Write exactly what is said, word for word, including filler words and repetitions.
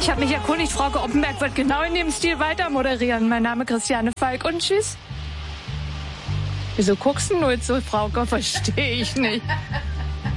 Ich habe mich erkundigt, Frauke Oppenberg wird genau in dem Stil weiter moderieren. Mein Name Christiane Falk und tschüss. Wieso guckst du nur jetzt so, Frauke? Verstehe ich nicht.